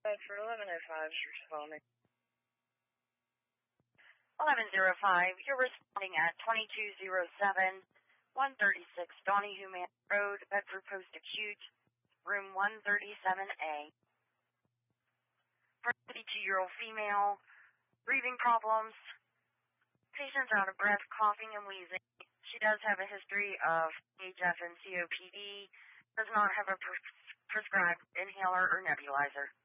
For 1105, you're responding. 1105, you're responding at 2207, 136 Donahue Man Road, Bedford Post Acute, room 137A. For a 52-year-old female, breathing problems, patient's out of breath, coughing and wheezing. She does have a history of HF and COPD, does not have a prescribed inhaler or nebulizer.